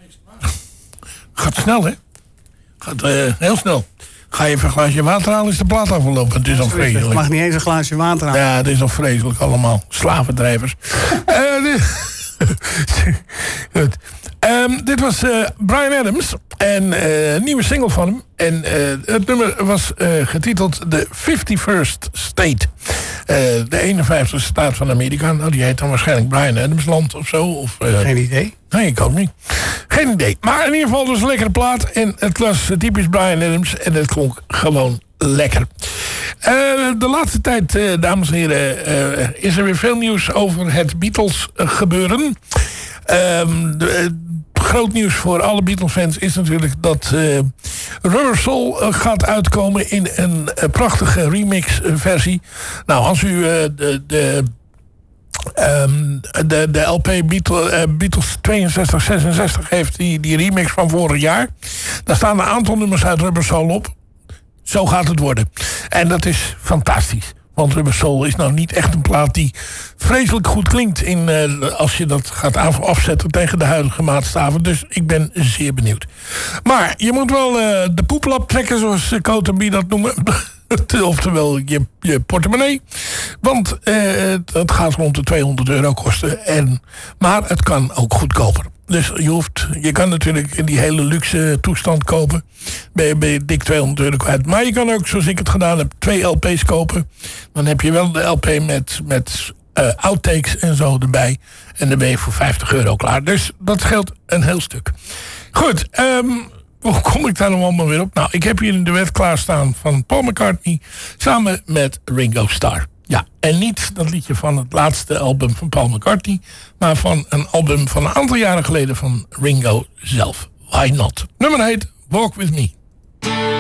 Gaat snel, hè? Gaat heel snel. Ga je even een glaasje water halen, is de plaat afgelopen. Het is al vreselijk. Je mag niet eens een glaasje water halen. Ja, het is al vreselijk allemaal. Slavendrijvers. Goed. Dit was Bryan Adams. En een nieuwe single van hem. En het nummer was getiteld The 51st State. De 51ste staat van Amerika. Nou, die heet dan waarschijnlijk Bryan Adams land of zo. Of, geen idee. Nee, ik ook niet. Geen idee. Maar in ieder geval dus een lekkere plaat. En het was typisch Bryan Adams. En het klonk gewoon lekker. De laatste tijd, dames en heren, is er weer veel nieuws over het Beatles gebeuren. Groot nieuws voor alle Beatles-fans is natuurlijk dat Rubber Soul gaat uitkomen in een prachtige remix-versie. Nou, als u de LP Beatles 62-66 heeft, die remix van vorig jaar, daar staan een aantal nummers uit Rubber Soul op. Zo gaat het worden. En dat is fantastisch. Want Rubber Soul is nou niet echt een plaat die vreselijk goed klinkt als je dat gaat afzetten tegen de huidige maatstaven. Dus ik ben zeer benieuwd. Maar je moet wel de poeplap trekken, zoals Coat & Bee dat noemen. Oftewel je portemonnee. Want het gaat rond de €200 kosten. Maar het kan ook goedkoper. Dus je kan natuurlijk in die hele luxe toestand kopen. Ben je dik €200 kwijt. Maar je kan ook, zoals ik het gedaan heb, 2 LP's kopen. Dan heb je wel de LP met outtakes en zo erbij. En dan ben je voor €50 klaar. Dus dat scheelt een heel stuk. Goed, hoe kom ik daar nog allemaal weer op? Nou, ik heb hier een duet klaarstaan van Paul McCartney samen met Ringo Starr. Ja, en niet dat liedje van het laatste album van Paul McCartney, maar van een album van een aantal jaren geleden van Ringo zelf. Why Not? Nummer heet Walk With Me.